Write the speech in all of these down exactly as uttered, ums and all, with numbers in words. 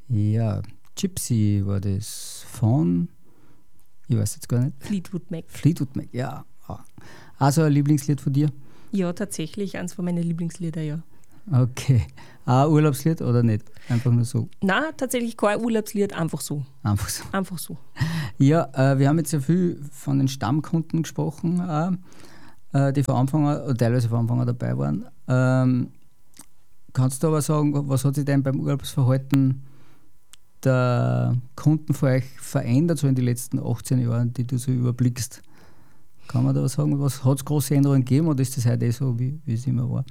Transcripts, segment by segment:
Ja, Gypsy war das von, ich weiß jetzt gar nicht. Fleetwood Mac. Fleetwood Mac, ja. Also ein Lieblingslied von dir? Ja, tatsächlich, eins von meinen Lieblingslieder, ja. Okay. Auch ein Urlaubslied oder nicht? Einfach nur so? Nein, tatsächlich kein Urlaubslied, einfach so. Einfach so. Einfach so. Ja, äh, wir haben jetzt ja viel von den Stammkunden gesprochen, auch, äh, die von Anfang an, oder teilweise von Anfang an dabei waren. Ähm, kannst du aber sagen, was hat sich denn beim Urlaubsverhalten der Kunden für euch verändert, so in den letzten achtzehn Jahren, die du so überblickst? Kann man da was sagen? Was hat es große Änderungen gegeben oder ist das heute eh so, wie, wie es immer war?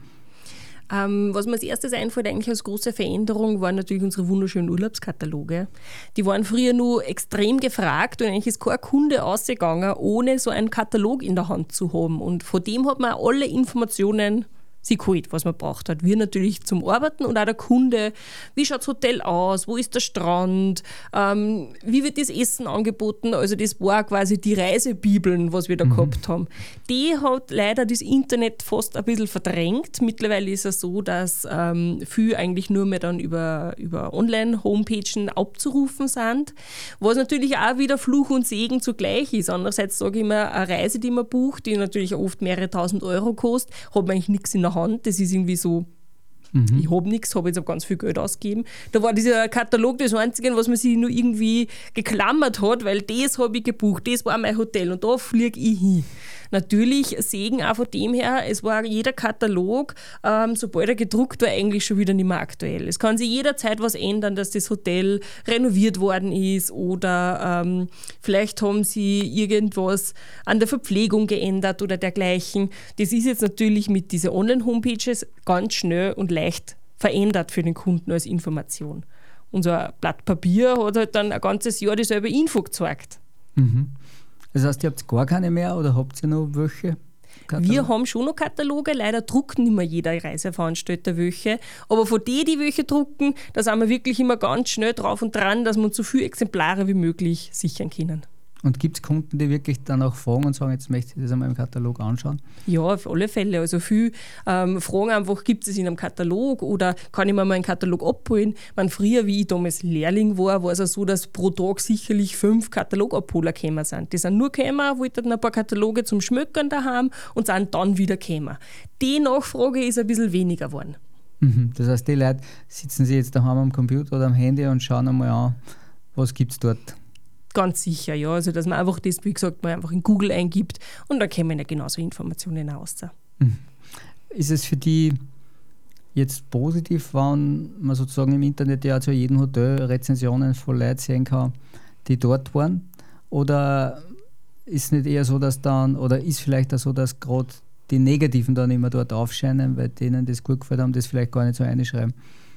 Ähm, was mir als erstes einfällt, eigentlich als große Veränderung, waren natürlich unsere wunderschönen Urlaubskataloge. Die waren früher nur extrem gefragt und eigentlich ist kein Kunde ausgegangen, ohne so einen Katalog in der Hand zu haben. Und von dem hat man alle Informationen sich geholt, was man braucht hat. Wir natürlich zum Arbeiten und auch der Kunde. Wie schaut das Hotel aus? Wo ist der Strand? Ähm, wie wird das Essen angeboten? Also das war quasi die Reisebibeln, was wir da mhm. gehabt haben. Die hat leider das Internet fast ein bisschen verdrängt. Mittlerweile ist es so, dass ähm, viele eigentlich nur mehr dann über, über Online-Homepages abzurufen sind, was natürlich auch wieder Fluch und Segen zugleich ist. Andererseits sage ich immer, eine Reise, die man bucht, die natürlich oft mehrere tausend Euro kostet, hat man eigentlich nichts in der Hand. Das ist irgendwie so, mhm. ich habe nichts, habe jetzt auch ganz viel Geld ausgegeben. Da war dieser Katalog das Einzige, was man sich nur irgendwie geklammert hat, weil das habe ich gebucht, das war mein Hotel und da fliege ich hin. Natürlich Segen auch von dem her, es war jeder Katalog, ähm, sobald er gedruckt war, eigentlich schon wieder nicht mehr aktuell. Es kann sich jederzeit was ändern, dass das Hotel renoviert worden ist oder ähm, vielleicht haben sie irgendwas an der Verpflegung geändert oder dergleichen. Das ist jetzt natürlich mit diesen Online-Homepages ganz schnell und leicht verändert für den Kunden als Information. Unser Blatt Papier hat halt dann ein ganzes Jahr dieselbe Info gezeigt. Mhm. Das heißt, ihr habt gar keine mehr oder habt ihr noch welche? Kataloge? Wir haben schon noch Kataloge, leider druckt nicht mehr jeder Reiseveranstalter welche. Aber von denen, die welche drucken, da sind wir wirklich immer ganz schnell drauf und dran, dass wir uns so viele Exemplare wie möglich sichern können. Und gibt es Kunden, die wirklich dann auch fragen und sagen, jetzt möchte ich das einmal im Katalog anschauen? Ja, auf alle Fälle. Also viele ähm, fragen einfach, gibt es in einem Katalog oder kann ich mir mal einen Katalog abholen? Man, früher, wie ich damals Lehrling war, war es auch so, dass pro Tag sicherlich fünf Katalogabholer gekommen sind. Die sind nur gekommen, wollten ein paar Kataloge zum Schmöckern daheim und sind dann wieder gekommen. Die Nachfrage ist ein bisschen weniger geworden. Mhm. Das heißt, die Leute sitzen sich jetzt daheim am Computer oder am Handy und schauen einmal an, was gibt es dort? Ganz sicher, ja. Also, dass man einfach das, wie gesagt, mal einfach in Google eingibt und dann kommen ja genauso Informationen raus. Ist es für die jetzt positiv, wenn man sozusagen im Internet ja zu jedem Hotel Rezensionen von Leuten sehen kann, die dort waren? Oder ist es nicht eher so, dass dann, oder ist vielleicht auch so, dass gerade die Negativen dann immer dort aufscheinen, weil denen das gut gefällt haben, das vielleicht gar nicht so reinschreiben?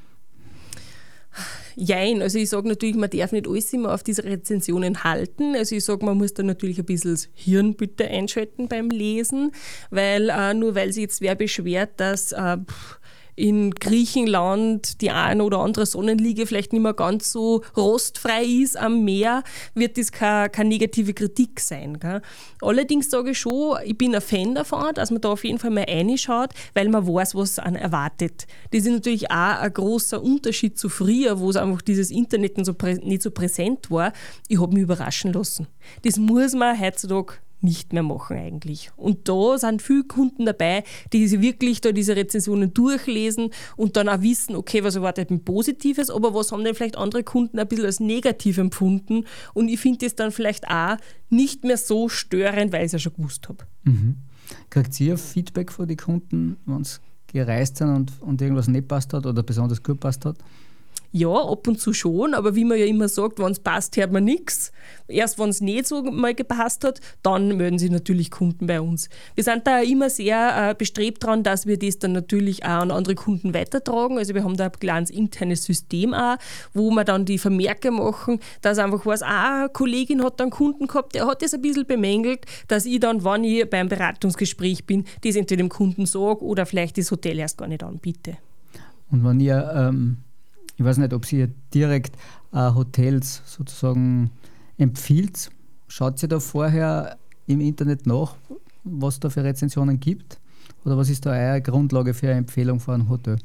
Jein, also ich sage natürlich, man darf nicht alles immer auf diese Rezensionen halten. Also ich sage, man muss da natürlich ein bisschen das Hirn bitte einschalten beim Lesen, weil äh, nur weil sich jetzt wer beschwert, dass äh, in Griechenland die eine oder andere Sonnenliege vielleicht nicht mehr ganz so rostfrei ist am Meer, wird das keine, keine negative Kritik sein. Gell? Allerdings sage ich schon, ich bin ein Fan davon, dass man da auf jeden Fall mal reinschaut, weil man weiß, was einen erwartet. Das ist natürlich auch ein großer Unterschied zu früher, wo es einfach dieses Internet nicht so, prä- nicht so präsent war. Ich habe mich überraschen lassen. Das muss man heutzutage nicht mehr machen eigentlich. Und da sind viele Kunden dabei, die sich wirklich da diese Rezensionen durchlesen und dann auch wissen, okay, was erwartet mich Positives, aber was haben denn vielleicht andere Kunden ein bisschen als negativ empfunden und ich finde das dann vielleicht auch nicht mehr so störend, weil ich es ja schon gewusst habe. Mhm. Kriegt ihr Feedback von den Kunden, wenn sie gereist sind und, und irgendwas nicht passt hat oder besonders gut passt hat? Ja, ab und zu schon, aber wie man ja immer sagt, wenn es passt, hört man nichts. Erst wenn es nicht so mal gepasst hat, dann melden sich natürlich Kunden bei uns. Wir sind da immer sehr äh, bestrebt daran, dass wir das dann natürlich auch an andere Kunden weitertragen. Also wir haben da ein kleines internes System auch, wo wir dann die Vermerke machen, dass einfach was, ah, eine Kollegin hat dann einen Kunden gehabt, der hat das ein bisschen bemängelt, dass ich dann, wenn ich beim Beratungsgespräch bin, das entweder dem Kunden sage oder vielleicht das Hotel erst gar nicht anbiete. Und wenn ihr ähm ich weiß nicht, ob Sie direkt äh, Hotels sozusagen empfiehlt. Schaut ihr da vorher im Internet nach, was da für Rezensionen gibt? Oder was ist da eure Grundlage für eine Empfehlung für ein Hotel?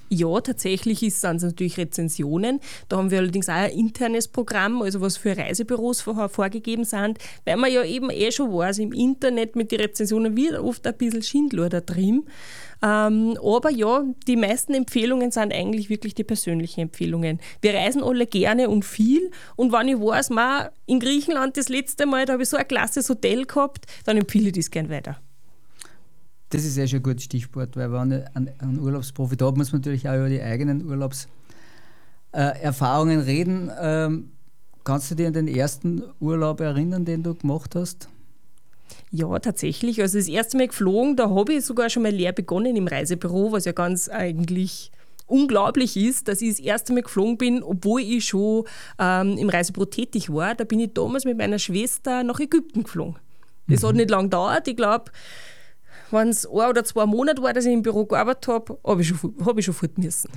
Ja, tatsächlich sind es natürlich Rezensionen. Da haben wir allerdings auch ein internes Programm, also was für Reisebüros vor, vorgegeben sind, weil man ja eben eh schon weiß, im Internet mit den Rezensionen wird oft ein bisschen Schindler da drin. Ähm, aber ja, die meisten Empfehlungen sind eigentlich wirklich die persönlichen Empfehlungen. Wir reisen alle gerne und viel und wenn ich weiß, man, in Griechenland das letzte Mal, da habe ich so ein klasses Hotel gehabt, dann empfehle ich das gern weiter. Das ist ja schon ein gutes Stichwort, weil wenn ich an, an Urlaubsprofi, da muss man natürlich auch über die eigenen Urlaubserfahrungen äh, reden. Ähm, kannst du dich an den ersten Urlaub erinnern, den du gemacht hast? Ja, tatsächlich. Also das erste Mal geflogen, da habe ich sogar schon mal leer begonnen im Reisebüro, was ja ganz eigentlich unglaublich ist, dass ich das erste Mal geflogen bin, obwohl ich schon ähm, im Reisebüro tätig war. Da bin ich damals mit meiner Schwester nach Ägypten geflogen. Das mhm. hat nicht lange gedauert. Ich glaube, wenn es ein oder zwei Monate war, dass ich im Büro gearbeitet habe, habe ich schon, hab ich schon fort müssen.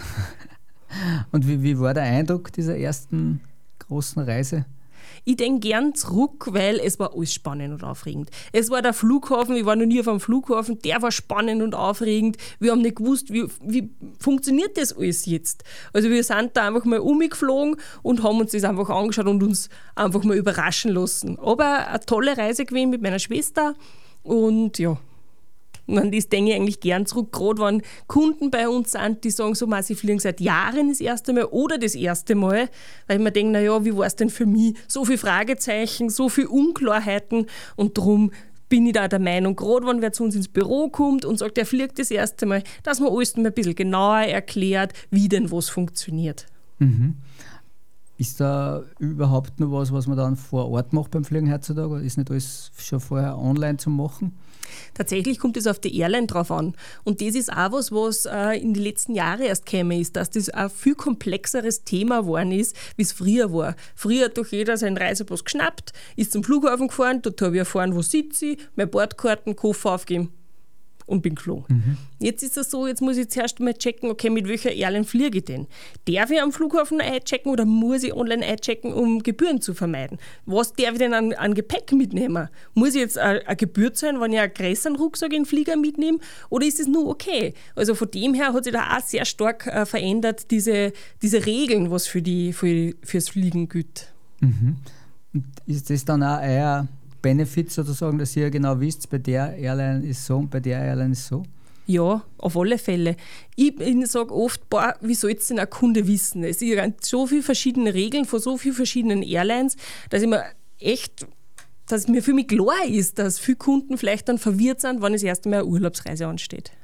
Und wie, wie war der Eindruck dieser ersten großen Reise? Ich denke gern zurück, weil es war alles spannend und aufregend. Es war der Flughafen, ich war noch nie auf einem Flughafen, der war spannend und aufregend. Wir haben nicht gewusst, wie, wie funktioniert das alles jetzt. Also wir sind da einfach mal umgeflogen und haben uns das einfach angeschaut und uns einfach mal überraschen lassen. Aber eine tolle Reise gewesen mit meiner Schwester und ja, und an das denke ich eigentlich gern zurück, gerade wenn Kunden bei uns sind, die sagen so, sie fliegen seit Jahren das erste Mal oder das erste Mal, weil ich mir denke, naja, wie war es denn für mich? So viele Fragezeichen, so viele Unklarheiten und darum bin ich da der Meinung, gerade wenn wer zu uns ins Büro kommt und sagt, er fliegt das erste Mal, dass man alles mal ein bisschen genauer erklärt, wie denn was funktioniert. Mhm. Ist da überhaupt noch was, was man dann vor Ort macht beim Fliegen heutzutage? Oder ist nicht alles schon vorher online zu machen? Tatsächlich kommt es auf die Airline drauf an. Und das ist auch was, was äh, in den letzten Jahren erst gekommen ist, dass das ein viel komplexeres Thema geworden ist, wie es früher war. Früher hat doch jeder seinen Reisepass geschnappt, ist zum Flughafen gefahren, dort habe ich erfahren, wo sitze ich, meine Bordkarten, Koffer aufgeben und bin geflogen. Mhm. Jetzt ist es so, jetzt muss ich zuerst mal checken, okay, mit welcher Airline fliege ich denn? Darf ich am Flughafen einchecken oder muss ich online einchecken, um Gebühren zu vermeiden? Was darf ich denn an, an Gepäck mitnehmen? Muss ich jetzt eine, eine Gebühr zahlen, wenn ich einen größeren Rucksack in den Flieger mitnehme? Oder ist es nur okay? Also von dem her hat sich da auch sehr stark äh, verändert, diese, diese Regeln, was für die, für, fürs Fliegen gilt. Mhm. Und ist das dann auch eher Benefit sozusagen, dass ihr genau wisst, bei der Airline ist so und bei der Airline ist so? Ja, auf alle Fälle. Ich, ich sage oft, boah, wie soll es denn ein Kunde wissen? Es gibt so viele verschiedene Regeln von so vielen verschiedenen Airlines, dass ich mir echt, dass mir für mich klar ist, dass viele Kunden vielleicht dann verwirrt sind, wenn das erste Mal eine Urlaubsreise ansteht.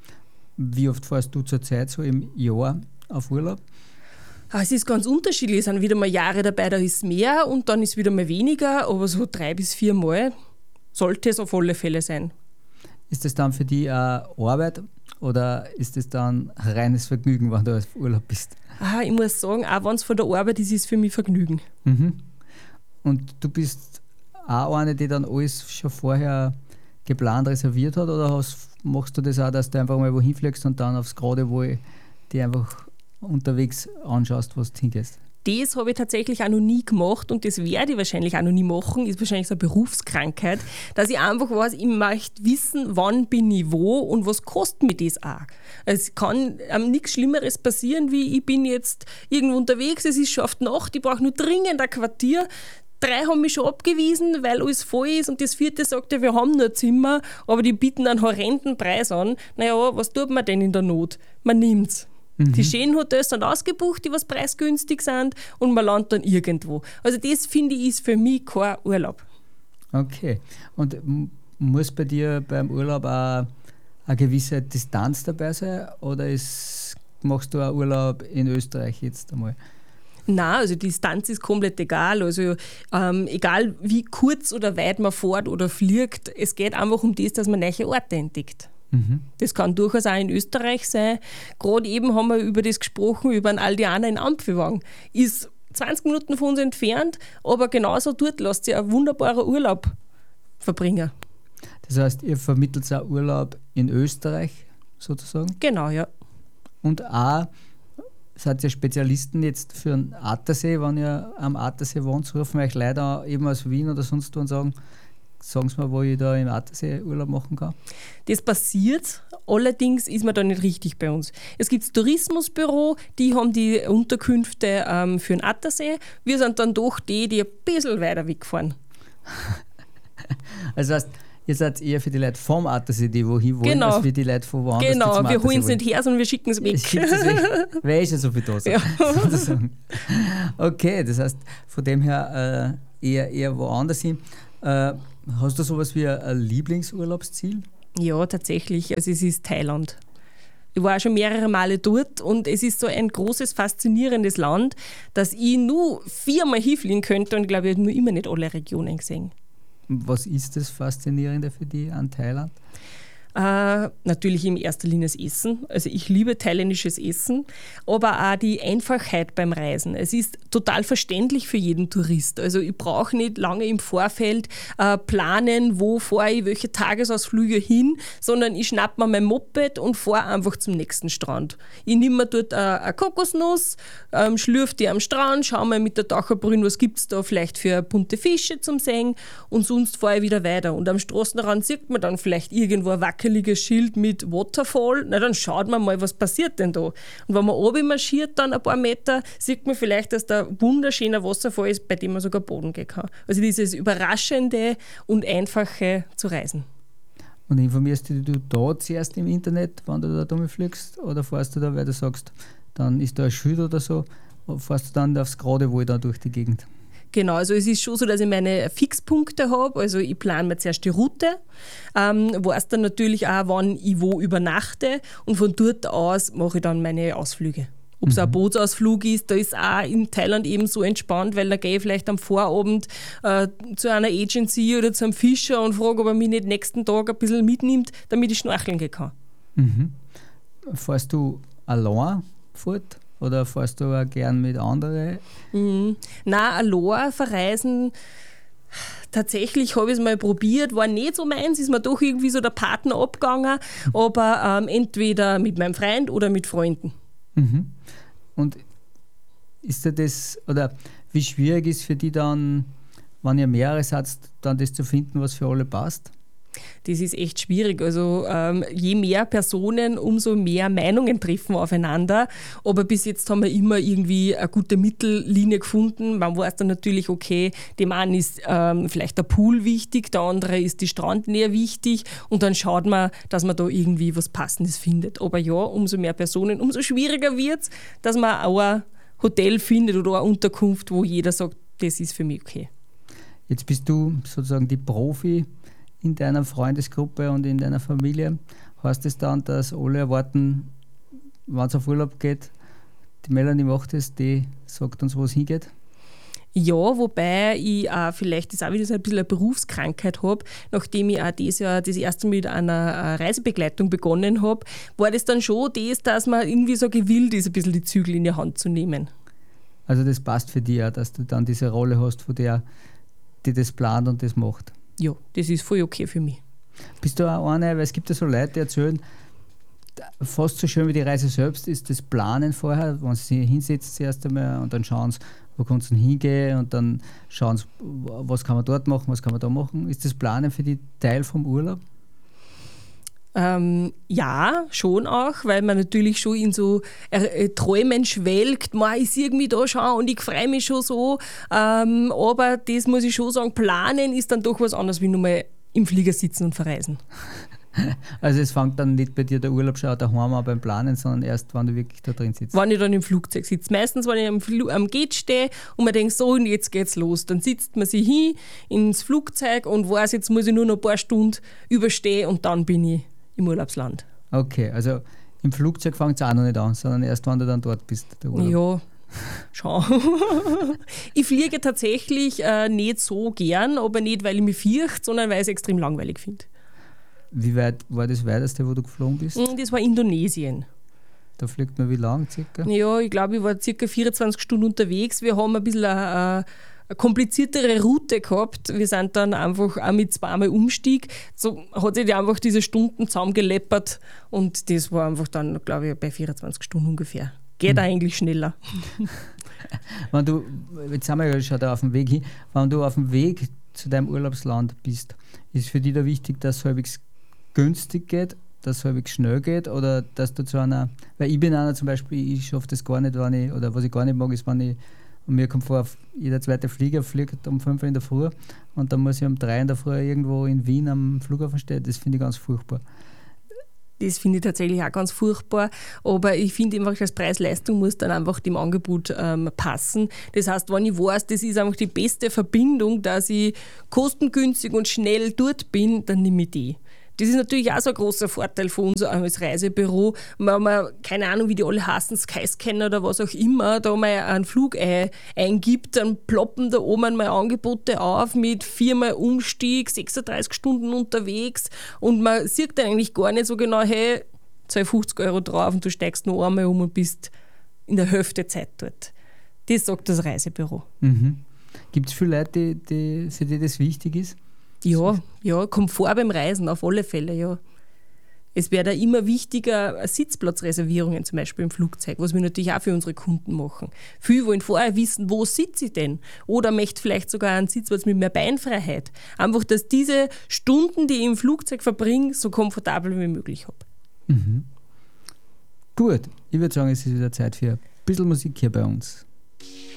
Wie oft fährst du zurzeit so im Jahr auf Urlaub? Es ist ganz unterschiedlich. Es sind wieder mal Jahre dabei, da ist mehr und dann ist wieder mal weniger, aber so drei bis vier Mal sollte es auf alle Fälle sein. Ist das dann für dich auch Arbeit oder ist das dann reines Vergnügen, wenn du auf Urlaub bist? Ah, ich muss sagen, auch wenn es von der Arbeit ist, ist es für mich Vergnügen. Mhm. Und du bist auch eine, die dann alles schon vorher geplant reserviert hat oder hast, machst du das auch, dass du einfach mal wohin fliegst und dann aufs Geradewohl die einfach unterwegs anschaust, wo du hingehst? Das habe ich tatsächlich auch noch nie gemacht und das werde ich wahrscheinlich auch noch nie machen, ist wahrscheinlich so eine Berufskrankheit, dass ich einfach weiß, ich möchte wissen, wann bin ich wo und was kostet mir das auch. Es kann ähm, nichts Schlimmeres passieren, wie ich bin jetzt irgendwo unterwegs, es ist schon auf die Nacht, ich brauche nur dringend ein Quartier. Drei haben mich schon abgewiesen, weil alles voll ist und das vierte sagt ja, wir haben nur ein Zimmer, aber die bieten einen horrenden Preis an. Naja, was tut man denn in der Not? Man nimmt's. Mhm. Die schönen Hotels sind ausgebucht, die was preisgünstig sind und man landet dann irgendwo. Also das, finde ich, ist für mich kein Urlaub. Okay. Und m- muss bei dir beim Urlaub auch eine gewisse Distanz dabei sein oder ist, machst du einen Urlaub in Österreich jetzt einmal? Nein, also die Distanz ist komplett egal. Also ähm, egal wie kurz oder weit man fährt oder fliegt, es geht einfach um das, dass man neue Orte entdeckt. Mhm. Das kann durchaus auch in Österreich sein. Gerade eben haben wir über das gesprochen, über einen Aldianer in Ampfewang. Ist zwanzig Minuten von uns entfernt, aber genauso dort lässt sich ein wunderbarer Urlaub verbringen. Das heißt, ihr vermittelt auch Urlaub in Österreich sozusagen? Genau, ja. Und auch seid ihr Spezialisten jetzt für den Attersee, wenn ihr am Attersee wohnt, rufen euch Leute eben aus Wien oder sonst wo und sagen, sagen Sie mir, wo ich da im Attersee Urlaub machen kann? Das passiert, allerdings ist man da nicht richtig bei uns. Es gibt das Tourismusbüro, die haben die Unterkünfte ähm, für den Attersee. Wir sind dann doch die, die ein bisschen weiter wegfahren. Also heißt, ihr seid eher für die Leute vom Attersee, die wohin wollen, genau. als für die Leute von woanders. Genau, die wir holen es nicht her, sondern wir schicken es weg. weg. Weil ist ja so viel da. So. Ja. Okay, das heißt, von dem her äh, eher, eher woanders hin. Äh, hast du sowas wie ein, ein Lieblingsurlaubsziel? Ja, tatsächlich. Also es ist Thailand. Ich war schon mehrere Male dort und es ist so ein großes, faszinierendes Land, dass ich nur viermal hinfliegen könnte und ich glaube, ich habe nur immer nicht alle Regionen gesehen. Was ist das Faszinierende für dich an Thailand? Äh, natürlich in erster Linie das Essen. Also ich liebe thailändisches Essen, aber auch die Einfachheit beim Reisen. Es ist total verständlich für jeden Tourist. Also ich brauche nicht lange im Vorfeld äh, planen, wo fahre ich, welche Tagesausflüge hin, sondern ich schnapp mir mein Moped und fahre einfach zum nächsten Strand. Ich nehme mir dort äh, eine Kokosnuss, ähm, schlürfe die am Strand, schaue mal mit der Taucherbrille, was gibt es da vielleicht für bunte Fische zum Sehen und sonst fahre ich wieder weiter. Und am Straßenrand sieht man dann vielleicht irgendwo ein wackeliges Schild mit Waterfall, na dann schaut man mal, was passiert denn da. Und wenn man oben marschiert, dann ein paar Meter, sieht man vielleicht, dass da ein wunderschöner Wasserfall ist, bei dem man sogar Boden gehen kann. Also dieses Überraschende und Einfache zu reisen. Und informierst du dich da zuerst im Internet, wenn du da rumfliegst, oder fährst du da, weil du sagst, dann ist da ein Schild oder so, fährst du dann aufs Geradewohl da durch die Gegend? Genau, also es ist schon so, dass ich meine Fixpunkte habe. Also ich plane mir zuerst die Route, ähm, weiß dann natürlich auch, wann ich wo übernachte und von dort aus mache ich dann meine Ausflüge. Ob es mhm. ein Bootsausflug ist, da ist auch in Thailand eben so entspannt, weil da gehe ich vielleicht am Vorabend äh, zu einer Agency oder zu einem Fischer und frage, ob er mich nicht nächsten Tag ein bisschen mitnimmt, damit ich schnorcheln gehen kann. Mhm. Fährst du allein fort? Oder fährst du auch gern mit anderen? Mhm. Nein, allein verreisen, tatsächlich habe ich es mal probiert, war nicht so meins, ist mir doch irgendwie so der Partner abgegangen, aber ähm, entweder mit meinem Freund oder mit Freunden. Mhm. Und ist dir das, oder wie schwierig ist für die dann, wenn ihr mehrere seid, dann das zu finden, was für alle passt? Das ist echt schwierig. Also ähm, je mehr Personen, umso mehr Meinungen treffen aufeinander. Aber bis jetzt haben wir immer irgendwie eine gute Mittellinie gefunden. Man weiß dann natürlich, okay, dem einen ist ähm, vielleicht der Pool wichtig, der andere ist die Strandnähe wichtig und dann schaut man, dass man da irgendwie was Passendes findet. Aber ja, umso mehr Personen, umso schwieriger wird es, dass man auch ein Hotel findet oder eine Unterkunft, wo jeder sagt, das ist für mich okay. Jetzt bist du sozusagen die Profi in deiner Freundesgruppe und in deiner Familie. Heißt es dann, dass alle erwarten, wenn es auf Urlaub geht, die Melanie macht es, die sagt uns, wo es hingeht? Ja, wobei ich auch vielleicht das auch wieder so ein bisschen eine Berufskrankheit habe. Nachdem ich auch dieses Jahr das erste Mal mit einer Reisebegleitung begonnen habe, war das dann schon das, dass man irgendwie so gewillt ist, ein bisschen die Zügel in die Hand zu nehmen. Also das passt für dich auch, dass du dann diese Rolle hast, von der die das plant und das macht? Ja, das ist voll okay für mich. Bist du auch eine, weil es gibt ja so Leute, die erzählen, fast so schön wie die Reise selbst ist das Planen vorher, wenn sie sich hinsetzen zuerst einmal und dann schauen sie, wo kann es denn hingehen und dann schauen sie, was kann man dort machen, was kann man da machen. Ist das Planen für die Teil vom Urlaub? Ähm, ja, schon auch, weil man natürlich schon in so äh, Träumen schwelgt, man ist irgendwie da schon und ich freue mich schon so, ähm, aber das muss ich schon sagen, planen ist dann doch was anderes, wie nur mal im Flieger sitzen und verreisen. Also es fängt dann nicht bei dir der Urlaub schon daheim an beim Planen, sondern erst, wenn du wirklich da drin sitzt? Wenn ich dann im Flugzeug sitze. Meistens, wenn ich am, Fl- am Gate stehe und man denkt, so und jetzt geht's los, dann sitzt man sich hin ins Flugzeug und weiß, jetzt muss ich nur noch ein paar Stunden überstehen und dann bin ich im Urlaubsland. Okay, also im Flugzeug fängt es auch noch nicht an, sondern erst, wenn du dann dort bist, der Urlaub. Ja, schau. Ich fliege tatsächlich äh, nicht so gern, aber nicht, weil ich mich fürchte, sondern weil ich es extrem langweilig finde. Wie weit war das weiteste, wo du geflogen bist? Das war Indonesien. Da fliegt man wie lang circa? Ja, ich glaube, ich war circa vierundzwanzig Stunden unterwegs. Wir haben ein bisschen eine, eine kompliziertere Route gehabt. Wir sind dann einfach auch mit zweimal Umstieg. So hat sich einfach diese Stunden zusammengeleppert und das war einfach dann, glaube ich, bei vierundzwanzig Stunden ungefähr. Geht hm. eigentlich schneller. Wenn du, jetzt sind wir ja schon da auf dem Weg hin, wenn du auf dem Weg zu deinem Urlaubsland bist, ist für dich da wichtig, dass es halbwegs günstig geht, dass es halbwegs schnell geht oder dass du zu einer, weil ich bin einer zum Beispiel, ich schaffe das gar nicht, wenn ich, oder was ich gar nicht mag, ist, wenn ich, und mir kommt vor, jeder zweite Flieger fliegt um fünf Uhr in der Früh und dann muss ich um drei in der Früh irgendwo in Wien am Flughafen stehen, das finde ich ganz furchtbar. Das finde ich tatsächlich auch ganz furchtbar. Aber ich finde einfach, das Preis-Leistung muss dann einfach dem Angebot ähm, passen. Das heißt, wenn ich weiß, das ist einfach die beste Verbindung, dass ich kostengünstig und schnell dort bin, dann nehme ich die. Das ist natürlich auch so ein großer Vorteil von uns als Reisebüro. Wenn man, keine Ahnung, wie die alle heißen, Skyscanner oder was auch immer, da mal einen Flug ein, eingibt, dann ploppen da oben einmal Angebote auf mit viermal Umstieg, sechsunddreißig Stunden unterwegs und man sieht dann eigentlich gar nicht so genau, hey, zahl fünfzig Euro drauf und du steigst nur einmal um und bist in der Hälfte Zeit dort. Das sagt das Reisebüro. Mhm. Gibt es viele Leute, die, die, für die das wichtig ist? Ja, ja, Komfort beim Reisen, auf alle Fälle, ja. Es wäre da immer wichtiger, Sitzplatzreservierungen zum Beispiel im Flugzeug, was wir natürlich auch für unsere Kunden machen. Viele wollen vorher wissen, wo sitze ich denn? Oder möchte vielleicht sogar einen Sitzplatz mit mehr Beinfreiheit. Einfach, dass diese Stunden, die ich im Flugzeug verbringe, so komfortabel wie möglich habe. Mhm. Gut, ich würde sagen, es ist wieder Zeit für ein bisschen Musik hier bei uns.